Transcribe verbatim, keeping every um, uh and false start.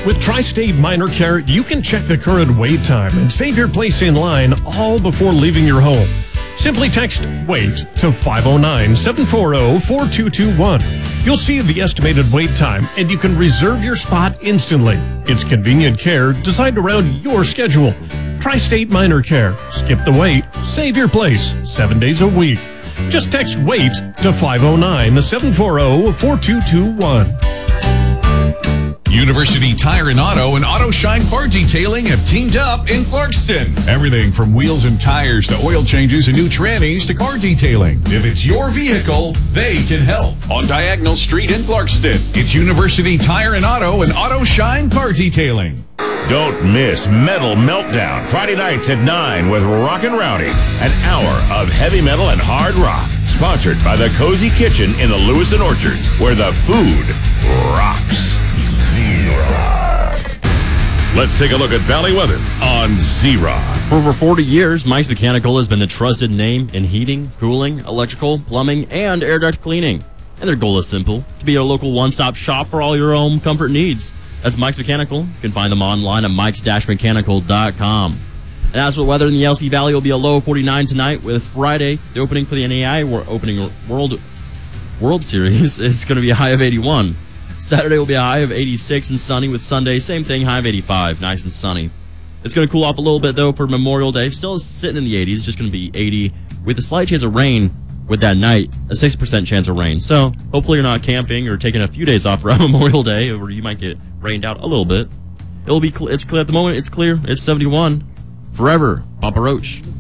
With Tri-State Minor Care, you can check the current wait time and save your place in line all before leaving your home. Simply text WAIT to five oh nine, seven four zero, four two two one. You'll see the estimated wait time, and you can reserve your spot instantly. It's convenient care designed around your schedule. Tri-State Minor Care. Skip the wait. Save your place. Seven days a week. Just text WAIT to five oh nine, seven four zero, four two two one. University Tire and Auto and Auto Shine Car Detailing have teamed up in Clarkston. Everything from wheels and tires to oil changes and new trannies to car detailing. If it's your vehicle, they can help. On Diagonal Street in Clarkston, it's University Tire and Auto and Auto Shine Car Detailing. Don't miss Metal Meltdown, Friday nights at nine with Rockin' Rowdy. An hour of heavy metal and hard rock. Sponsored by the Cozy Kitchen in the Lewiston Orchards, where the food rocks. Z-Rock. Let's take a look at Valley weather on Z-Rock. For over forty years, Mike's Mechanical has been the trusted name in heating, cooling, electrical, plumbing, and air duct cleaning. And their goal is simple, to be a local one-stop shop for all your home comfort needs. That's Mike's Mechanical. You can find them online at mikes dash mechanical dot com. And as for the weather in the L C Valley, will be a low of forty-nine tonight, with Friday, the opening for the N A I A opening World World Series, it's going to be a high of eighty-one. Saturday will be a high of eighty-six and sunny, with Sunday, same thing, high of eighty-five, nice and sunny. It's going to cool off a little bit, though, for Memorial Day. Still sitting in the eighties, just going to be eighty, with a slight chance of rain with that night, a six percent chance of rain. So hopefully you're not camping or taking a few days off around Memorial Day, or you might get rained out a little bit. It'll be cl- it's clear at the moment. It's clear. It's seventy-one. Forever, Papa Roach.